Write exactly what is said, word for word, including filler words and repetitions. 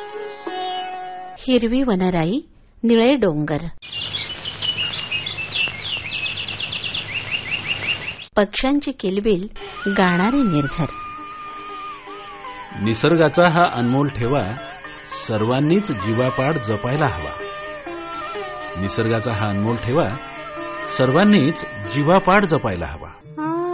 हिरवी वनराई, निळे डोंगर, पक्ष्यांची किलबिल, गाणारे निर्झर. निसर्गाचा हा अनमोल ठेवा सर्वांनीच जीवापाड जपायला हवा. निसर्गाचा हा अनमोल ठेवा सर्वांनीच जीवापाड जपायला हवा.